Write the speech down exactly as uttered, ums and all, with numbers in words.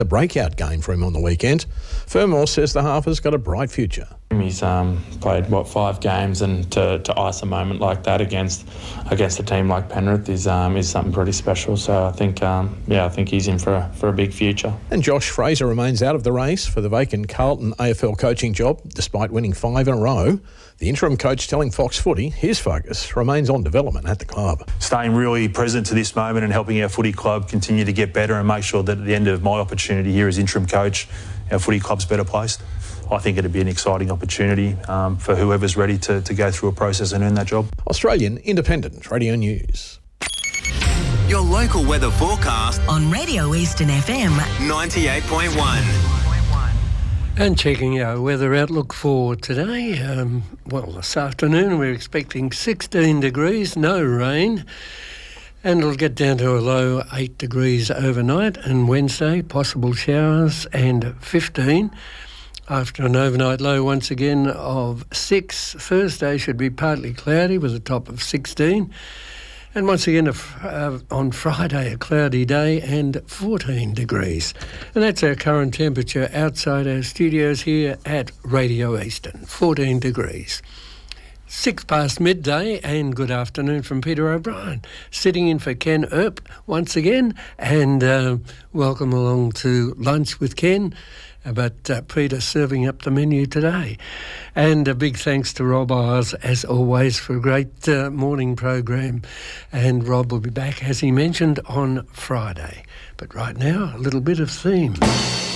A breakout game for him on the weekend. Fermor says the half has got a bright future. He's um, played, what, five games, and to, to ice a moment like that against against a team like Penrith is um, is something pretty special. So I think, um, yeah, I think he's in for a, for a big future. And Josh Fraser remains out of the race for the vacant Carlton A F L coaching job, despite winning five in a row. The interim coach telling Fox Footy his focus remains on development at the club. Staying really present to this moment and helping our footy club continue to get better and make sure that at the end of my opportunity here as interim coach, our footy club's better placed. I think it'd be an exciting opportunity um, for whoever's ready to, to go through a process and earn that job. Australian Independent Radio News. Your local weather forecast on Radio Eastern F M ninety-eight point one. And checking our weather outlook for today, um, well, this afternoon we're expecting sixteen degrees, no rain, and it'll get down to a low eight degrees overnight, and Wednesday, possible showers and fifteen. After an overnight low once again of six, Thursday should be partly cloudy with a top of sixteen. And once again, a, uh, on Friday, a cloudy day and fourteen degrees. And that's our current temperature outside our studios here at Radio Eastern, fourteen degrees. Six past midday, and good afternoon from Peter O'Brien, sitting in for Ken Earp once again, and uh, welcome along to Lunch with Ken. But uh, Peter serving up the menu today. And a big thanks to Rob Ayres, as always, for a great uh, morning program. And Rob will be back, as he mentioned, on Friday. But right now, a little bit of theme.